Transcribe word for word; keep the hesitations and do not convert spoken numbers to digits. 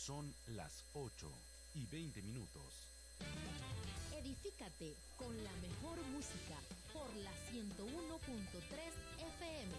Son las ocho y veinte minutos. Edifícate con la mejor música por la ciento uno punto tres F M.